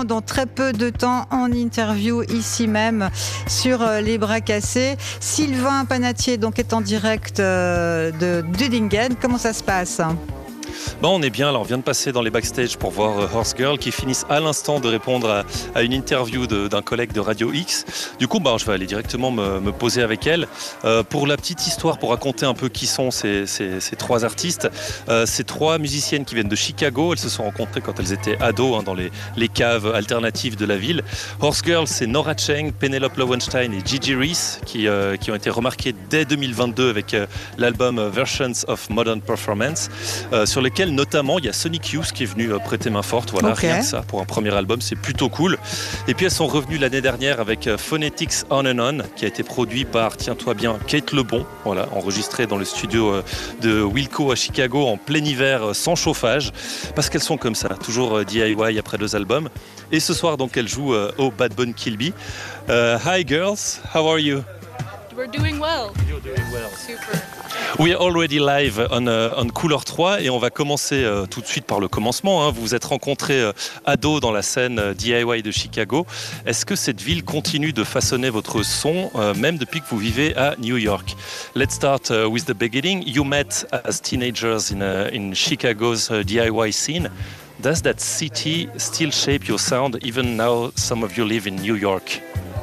également dans très peu de temps en interview ici même sur Les Bras Cassés. Sylvain Panatier donc est en direct de Dudingen. Comment ça se passe ? Bon, on est bien là, on vient de passer dans les backstage pour voir Horse Girl qui finissent à l'instant de répondre à une interview d'un collègue de Radio X. Du coup, je vais aller directement me poser avec elle. Pour la petite histoire, pour raconter un peu qui sont ces trois artistes, ces trois musiciennes qui viennent de Chicago, elles se sont rencontrées quand elles étaient ados dans les caves alternatives de la ville. Horse Girl, c'est Nora Cheng, Penelope Lowenstein et Gigi Reese qui ont été remarquées dès 2022 avec l'album Versions of Modern Performance, sur lequel notamment il y a Sonic Youth qui est venu prêter main forte. Voilà, okay. Rien que ça pour un premier album, c'est plutôt cool. Et puis elles sont revenues l'année dernière avec Phonetics On and On, qui a été produit par, tiens-toi bien, Kate Lebon, voilà, enregistré dans le studio de Wilco à Chicago en plein hiver sans chauffage, parce qu'elles sont comme ça, toujours DIY après 2 albums. Et ce soir donc elles jouent au Bad Bun Kilby. Hi girls, how are you? We're doing well. You're doing well. Super. We are already live on Couleur 3 et on va commencer tout de suite par le commencement. Vous vous êtes rencontrés ados dans la scène DIY de Chicago. Est-ce que cette ville continue de façonner votre son même depuis que vous vivez à New York? Let's start with the beginning. You met as teenagers in Chicago's DIY scene. Does that city still shape your sound even now some of you live in New York?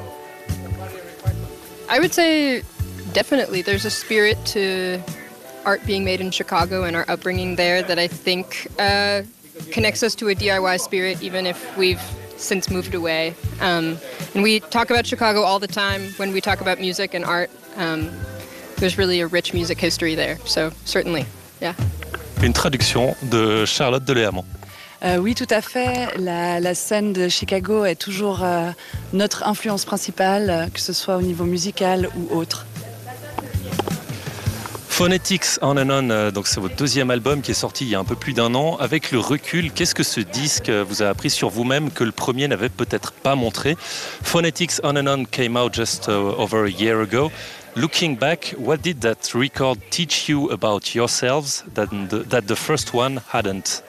I would say definitely there's a spirit to art being made in Chicago and our upbringing there that I think connects us to a DIY spirit even if we've since moved away. And we talk about Chicago all the time when we talk about music and art. There's really a rich music history there, so certainly, yeah. Une traduction de Charlotte Deléamont. Oui, tout à fait. La scène de Chicago est toujours notre influence principale, que ce soit au niveau musical ou autre. Phonetics On and On, donc c'est votre deuxième album qui est sorti il y a un peu plus d'1 an. Avec le recul, qu'est-ce que ce disque vous a appris sur vous-même que le premier n'avait peut-être pas montré? Phonetics On and On came out just over a year ago. Looking back, what did that record teach you about yourselves that the first one hadn't?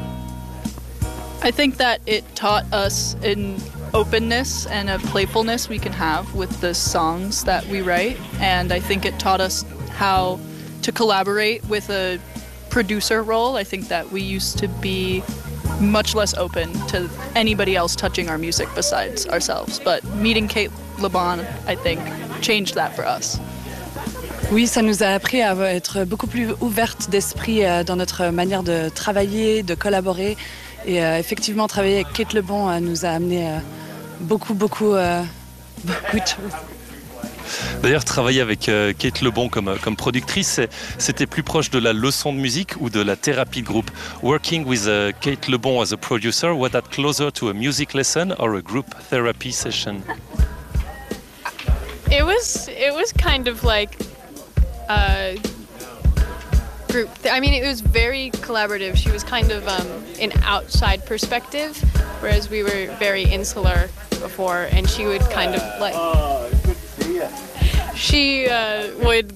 I think that it taught us an openness and a playfulness we can have with the songs that we write, and I think it taught us how to collaborate with a producer role. I think that we used to be much less open to anybody else touching our music besides ourselves, but meeting Kate Lebon, I think, changed that for us. Oui, ça nous a appris à être beaucoup plus ouverte d'esprit dans notre manière de travailler, de collaborer. Et effectivement, travailler avec Kate Lebon nous a amené beaucoup de choses. D'ailleurs, travailler avec Kate Lebon comme productrice, c'était plus proche de la leçon de musique ou de la thérapie de groupe? Working with Kate Lebon as a producer, was that closer to a music lesson or a group therapy session? It was kind of like group. I mean, it was very collaborative. She was kind of an outside perspective, whereas we were very insular before, and she would kind of like. Oh, good to see you. She would.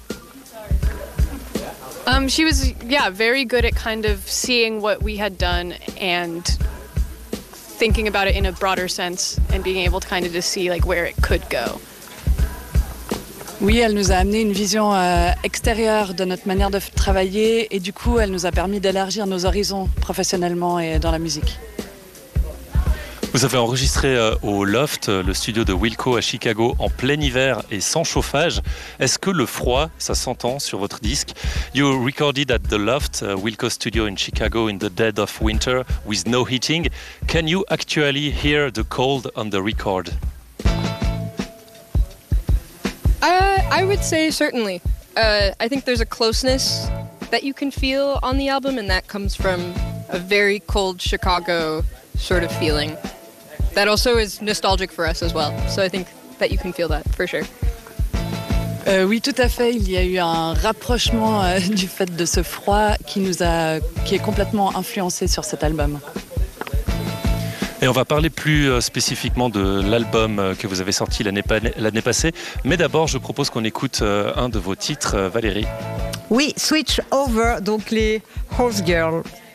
She was very good at kind of seeing what we had done and thinking about it in a broader sense and being able to kind of just see like where it could go. Oui, elle nous a amené une vision extérieure de notre manière de travailler et du coup, elle nous a permis d'élargir nos horizons professionnellement et dans la musique. Vous avez enregistré au Loft, le studio de Wilco à Chicago, en plein hiver et sans chauffage. Est-ce que le froid, ça s'entend sur votre disque? You recorded at the Loft, Wilco studio in Chicago in the dead of winter with no heating. Can you actually hear the cold on the record? I would say certainly. I think there's a closeness that you can feel on the album, and that comes from a very cold Chicago sort of feeling. That also is nostalgic for us as well, so I think that you can feel that for sure. Oui, tout à fait. Il y a eu un rapprochement du fait de ce froid qui est complètement influencé sur cet album. Et on va parler plus spécifiquement de l'album que vous avez sorti l'année passée. Mais d'abord, je propose qu'on écoute un de vos titres, Valérie. Oui, Switch Over, donc les Horse Girls.